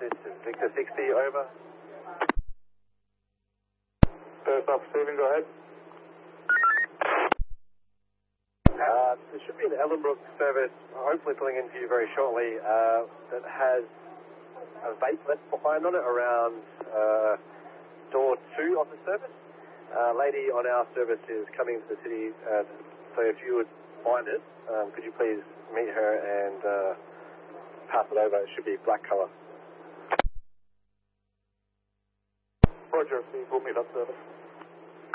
This is Victor 60, over. First off, Stephen, go ahead. There should be an Ellenbrook service, hopefully pulling in for you very shortly, that has a vape left behind on it around door 2 of the service. Lady on our service is coming to the city, so if you would find it, could you please meet her and pass it over? It should be black colour. Roger, Steve, we'll meet up service.